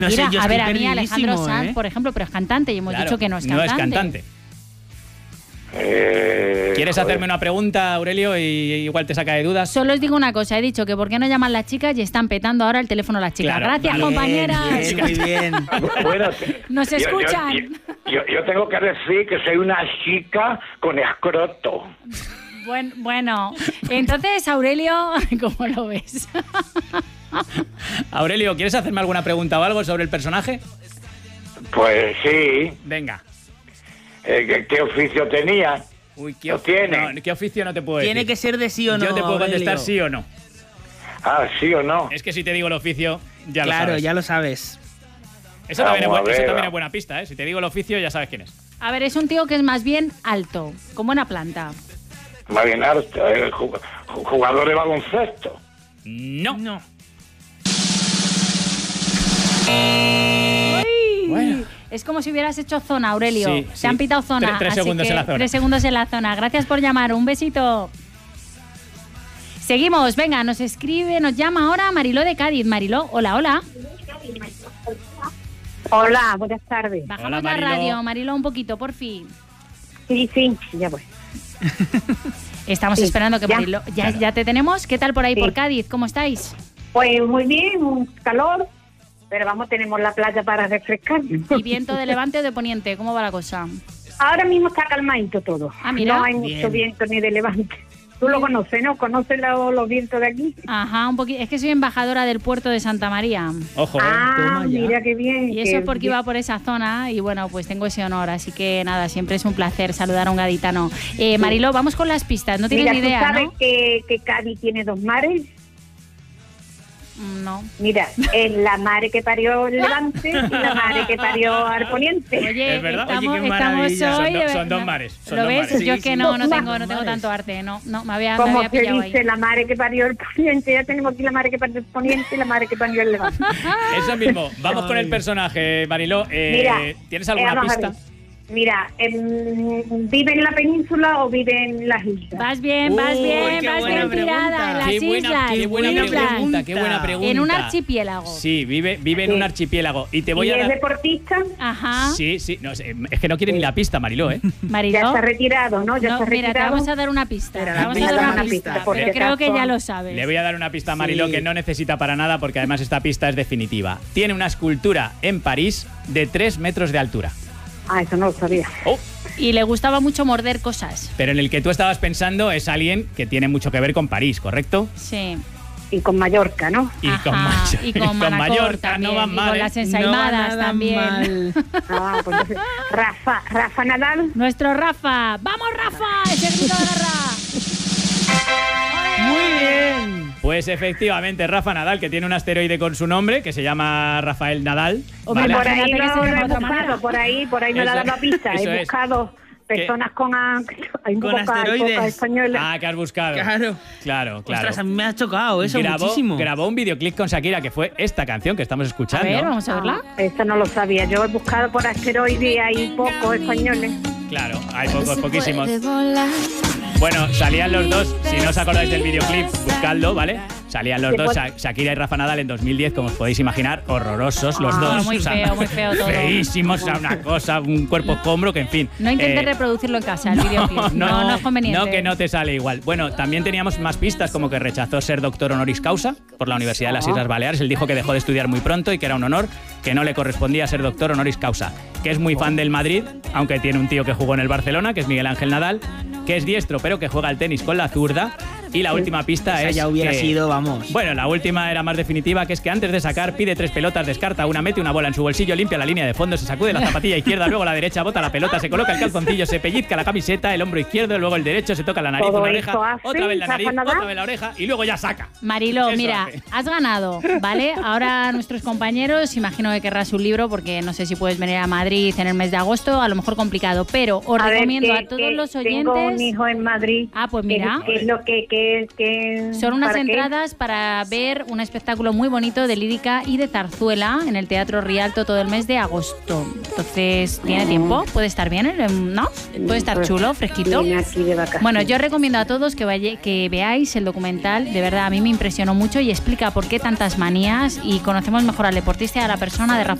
No sé, Mira, yo a estoy ver, a mí perdidísimo, Alejandro Sanz, por ejemplo, pero es cantante y hemos dicho que no es cantante. No es cantante. ¿Quieres hacerme una pregunta, Aurelio, y igual te saca de dudas? Solo os digo una cosa, he dicho que por qué no llaman las chicas y están petando ahora el teléfono las chicas. Claro, Gracias, vale. compañeras. Muy bien. Bueno, Nos escuchan. Yo tengo que decir que soy una chica con escroto. Bueno, entonces, Aurelio, ¿cómo lo ves? Aurelio, ¿quieres hacerme alguna pregunta o algo sobre el personaje? Pues sí. Venga. ¿Qué oficio tenía? Uy, ¿Lo tiene? ¿qué oficio no te puedo decir? Tiene que ser de sí o no. Yo te puedo contestar Aurelio. sí o no. Ah, ¿sí o no? Es que si te digo el oficio, ya lo Claro, sabes. ya lo sabes. Eso también, Vamos a ver, eso también va. es buena pista, ¿eh? Si te digo el oficio, ya sabes quién es. A ver, es un tío que es más bien alto, con buena planta. Más bien harto, jugador de baloncesto. No. No. Bueno. Es como si hubieras hecho zona, Aurelio. Sí, Te sí. han pitado zona. Tres así segundos que en la zona. 3 segundos en la zona. Gracias por llamar. Un besito. Seguimos. Venga, nos escribe, nos llama ahora Mariló de Cádiz. Mariló, hola, hola. Hola, buenas tardes. Bajamos Hola, la Mariló. radio, Mariló, un poquito, por fin. Sí, ya voy. Estamos Sí, esperando que ya. Mariló... Ya te tenemos. ¿Qué tal por ahí, Sí. por Cádiz? ¿Cómo estáis? Pues muy bien, un calor, pero vamos, tenemos la playa para refrescar. ¿Y viento de levante o de poniente? ¿Cómo va la cosa? Ahora mismo está calmadito todo. Ah, mira. No hay Bien. mucho viento ni de levante. Tú lo conoces, ¿no? ¿Conoces los vientos de aquí? Ajá, un poquito. Es que soy embajadora del puerto de Santa María. Ojo, Ah, toma ya. mira qué bien. Y eso es porque iba por esa zona y bueno, pues tengo ese honor. Así que nada, siempre es un placer saludar a un gaditano. Mariló, vamos con las pistas. No tienes Mira, ni idea, ¿tú sabes ¿no? que Cádiz tiene 2 mares? No. Mira, es la mare que parió el levante y la mare que parió al poniente. Oye, ¿Es verdad? estamos, Oye, qué estamos maravilla. hoy... Son dos mares, son ¿Lo dos ves? mares. Yo Sí, es que sí. no Dos tengo mares. tanto arte. No, me había Como se pillado dice, ahí. la madre que parió el poniente, ya tenemos aquí la madre que parió el poniente y la madre que parió el levante. Eso mismo. Vamos con el personaje, Mariló. Mira, ¿Tienes alguna vamos a pista? ver. Mira, ¿vive en la península o vive en las islas? Vas bien, Uy, vas qué bien buena tirada. En las pregunta. Qué buena, islas. qué buena islas. pregunta, qué buena pregunta. En un archipiélago. Sí, vive en un archipiélago. Y te voy ¿Y a es dar... deportista? Ajá. Sí, no, es que no quiere ni la pista, Mariló, ¿eh? Mariló. Ya está retirado, ¿no? Ya No, está mira, retirado. te vamos a dar una pista. Pero Te la vamos a pista, dar la una pista, pista. por Pero si creo que acaso. ya lo sabes. Le voy a dar una pista a Mariló Sí. que no necesita para nada porque además esta pista es definitiva. Tiene una escultura en París de 3 metros de altura. Ah, eso no lo sabía. Oh, Y le gustaba mucho morder cosas. pero en el que tú estabas pensando es alguien que tiene mucho que ver con París, ¿correcto? Sí. Y con Mallorca, ¿no? Y con, Ajá, y con Manacor Mallorca también, no van y mal, con ¿eh? las ensaimadas No va nada también. mal. Ah, pues entonces, Rafa Nadal. Nuestro Rafa. ¡Vamos, Rafa! ¡Ese grito de guerra! Muy bien. Pues efectivamente, Rafa Nadal, que tiene un asteroide con su nombre, que se llama Rafael Nadal. Hombre, ¿vale? Por ahí Imagínate que no se lo llama he de otra buscado, manera. por ahí no le ha Eso- dado pista. eso He es. buscado personas con... Hay Con pocas asteroides. españolas. Ah, que has buscado. Claro. Claro. Ostras, a mí me ha chocado eso muchísimo. Grabó un videoclip con Shakira, que fue esta canción que estamos A escuchando. ver, vamos a verla. Eso no lo sabía. Yo he buscado por asteroides y hay pocos españoles. Claro, hay pocos, poquísimos. Bueno, salían los dos, si no os acordáis del videoclip, buscadlo, ¿vale? Salían los Sí, dos, pues- Shakira y Rafa Nadal en 2010, como os podéis imaginar, horrorosos los dos. muy feo todo. Feísimos, o sea, una cosa, un cuerpo escombro, que en fin. No intentes eh, reproducirlo en casa, el videoclip. No es conveniente. No, que no te sale igual. Bueno, también teníamos más pistas, como que rechazó ser doctor honoris causa por la Universidad de las Islas Baleares. Él dijo que dejó de estudiar muy pronto y que era un honor, que no le correspondía ser doctor honoris causa. Que es muy fan del Madrid, aunque tiene un tío que jugó en el Barcelona, que es Miguel Ángel Nadal, que es diestro, pero que juega al tenis con la zurda. Y la última pista Esa es ya hubiera que- sido, vamos. Bueno, la última era más definitiva, que es que antes de sacar pide 3 pelotas, descarta una, mete una bola en su bolsillo, limpia la línea de fondo, se sacude la zapatilla izquierda, luego la derecha, bota la pelota, se coloca el calzoncillo, se pellizca la camiseta, el hombro izquierdo, luego el derecho, se toca la nariz, Todo una esto oreja, hace otra vez la nariz, Rafa Nadal. otra vez la oreja y luego ya saca. Mariló, Eso mira, hace. has ganado, ¿vale? Ahora nuestros compañeros, imagino que querrás un libro porque no sé si puedes venir a Madrid en el mes de agosto, a lo mejor complicado, pero os A ver, recomiendo que- a todos que los Tengo un oyentes... hijo en Madrid. Ah, pues mira. ¿Qué es lo que Son unas ¿para qué? entradas para ver un espectáculo muy bonito de lírica y de zarzuela en el Teatro Rialto todo el mes de agosto. Entonces, ¿tiene tiempo? ¿Puede estar bien? ¿No? ¿Puede estar chulo, fresquito? Viene aquí de vacaciones. Bueno, yo recomiendo a todos que veáis el documental. De verdad, a mí me impresionó mucho y explica por qué tantas manías y conocemos mejor al deportista y a la persona de Rafa